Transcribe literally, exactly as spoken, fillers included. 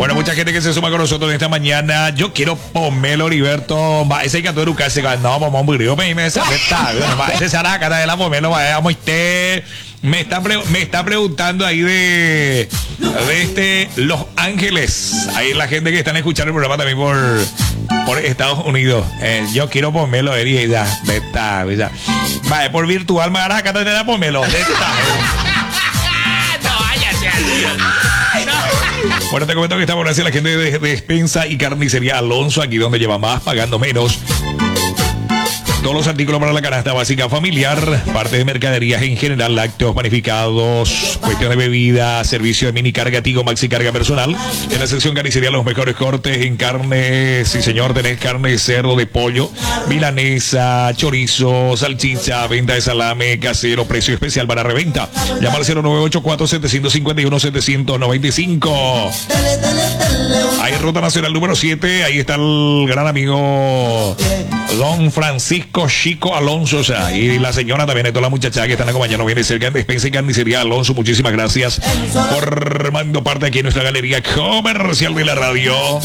Bueno, mucha gente que se suma con nosotros en esta mañana. Yo quiero pomelo, Heriberto. Va, ese canto de Lucas. No, vamos a morir. Me esa ese saraca de la pomelo. Vamos, usted. Me está, pre me está preguntando ahí de, de este Los Ángeles. Ahí la gente que están escuchando el programa también por, por Estados Unidos. Eh, yo quiero pomelo, Eri. Ya, de esta, ya. Vale, por virtual me hará acá de la pomelo. De esta. No váyase al Dios. Bueno, te comento que estamos gracias a la gente de Despensa y Carnicería Alonso, aquí donde lleva más, pagando menos. Todos los artículos para la canasta básica familiar, parte de mercaderías en general, lácteos, panificados, cuestión de bebida, servicio de mini carga, Tigo, maxi carga personal. En la sección carnicería, los mejores cortes en carne. Sí, señor, tenés carne de cerdo, de pollo, milanesa, chorizo, salchicha, venta de salame casero, precio especial para reventa. Llama al cero nueve ocho cuatro siete cinco uno siete nueve cinco. Ahí en Ruta Nacional número siete, ahí está el gran amigo Don Francisco Chico Alonso, o sea, y la señora también, y toda la muchacha que están acompañando, viene cerca de Despensa y Carnicería Alonso. Muchísimas gracias por formando parte aquí en nuestra galería comercial de la radio.